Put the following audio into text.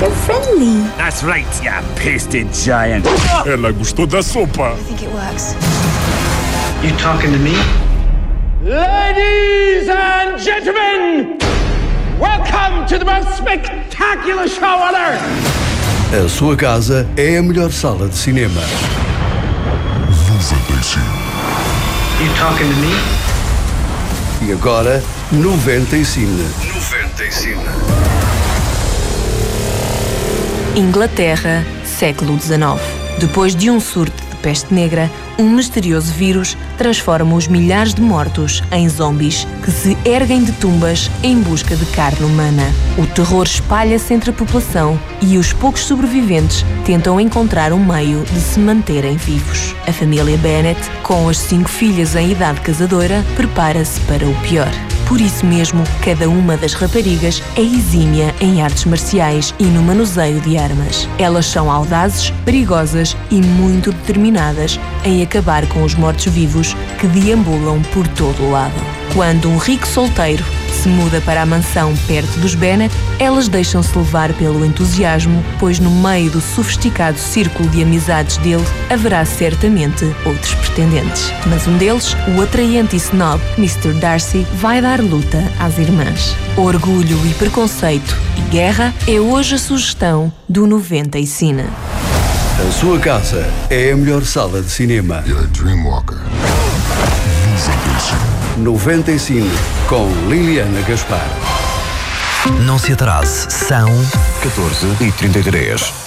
They're friendly. That's right, you pasted giant. Ela gostou da sopa. I think it works. You talking to me? Ladies and gentlemen, welcome to the most spectacular show on earth. A sua casa é a melhor sala de cinema. 95. You talking to me? E agora, 95. Inglaterra, século XIX. Depois de um surto de peste negra, um misterioso vírus transforma os milhares de mortos em zombies que se erguem de tumbas em busca de carne humana. O terror espalha-se entre a população e os poucos sobreviventes tentam encontrar um meio de se manterem vivos. A família Bennett, com as 5 filhas em idade casadora, prepara-se para o pior. Por isso mesmo, cada uma das raparigas é exímia em artes marciais e no manuseio de armas. Elas são audazes, perigosas e muito determinadas em acabar com os mortos-vivos que deambulam por todo o lado. Quando um rico solteiro se muda para a mansão perto dos Bennett, elas deixam-se levar pelo entusiasmo, pois no meio do sofisticado círculo de amizades dele haverá certamente outros pretendentes. Mas um deles, o atraente e snob Mr. Darcy, vai dar luta às irmãs. Orgulho e preconceito e guerra é hoje a sugestão do 90 e Cine. A sua casa é a melhor sala de cinema. You're a dreamwalker. 95 com Liliana Gaspar. Não se atrase, são 14h33.